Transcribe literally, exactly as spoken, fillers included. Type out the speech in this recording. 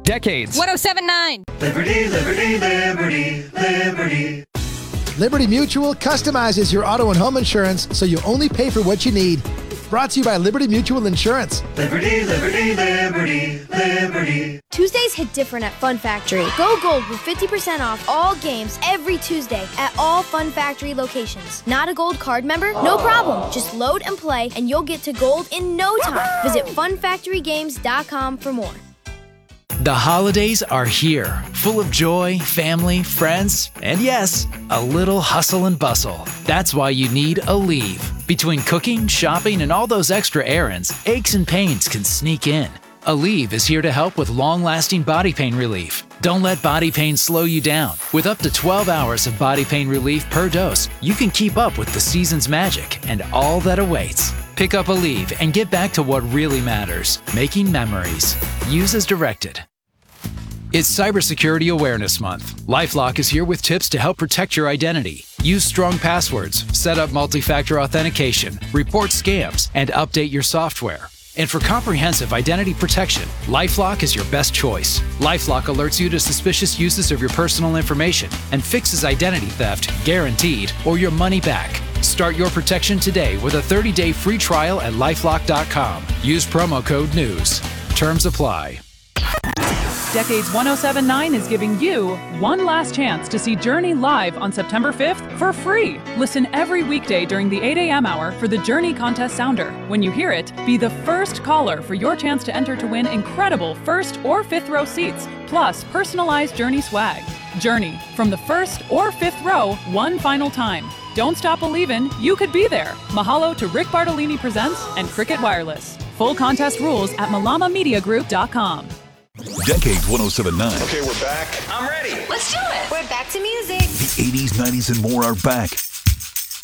Decades. one oh seven point nine. Liberty, liberty, liberty, liberty. Liberty Mutual customizes your auto and home insurance so you only pay for what you need. Brought to you by Liberty Mutual Insurance. Liberty, liberty, liberty, liberty. Tuesdays hit different at Fun Factory. Go gold with fifty percent off all games every Tuesday at all Fun Factory locations. Not a gold card member? No problem. Just load and play and you'll get to gold in no time. Visit fun factory games dot com for more. The holidays are here, full of joy, family, friends, and yes, a little hustle and bustle. That's why you need Aleve. Between cooking, shopping, and all those extra errands, aches and pains can sneak in. Aleve is here to help with long-lasting body pain relief. Don't let body pain slow you down. With up to twelve hours of body pain relief per dose, you can keep up with the season's magic and all that awaits. Pick up Aleve and get back to what really matters, making memories. Use as directed. It's Cybersecurity Awareness Month. LifeLock is here with tips to help protect your identity. Use strong passwords, set up multi-factor authentication, report scams, and update your software. And for comprehensive identity protection, LifeLock is your best choice. LifeLock alerts you to suspicious uses of your personal information and fixes identity theft, guaranteed, or your money back. Start your protection today with a thirty-day free trial at lifelock dot com. Use promo code NEWS. Terms apply. Decades one oh seven point nine is giving you one last chance to see Journey live on September fifth for free. Listen every weekday during the eight a.m. hour for the Journey Contest Sounder. When you hear it, be the first caller for your chance to enter to win incredible first or fifth row seats, plus personalized Journey swag. Journey, from the first or fifth row, one final time. Don't stop believing, you could be there. Mahalo to Rick Bartolini Presents and Cricket Wireless. Full contest rules at malama media group dot com. Decades one oh seven point nine. Okay, we're back. I'm ready. Let's do it. We're back to music. The eighties, nineties, and more are back